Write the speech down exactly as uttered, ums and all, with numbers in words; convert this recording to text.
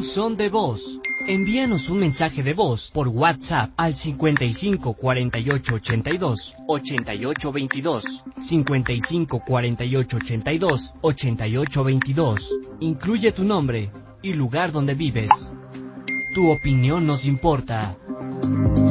buzón de voz. Envíanos un mensaje de voz por WhatsApp al cincuenta y cinco cuarenta y ocho ochenta y dos ochenta y ocho veintidós, cincuenta y cinco cuarenta y ocho ochenta y dos ochenta y ocho veintidós. Incluye tu nombre y lugar donde vives. Tu opinión nos importa.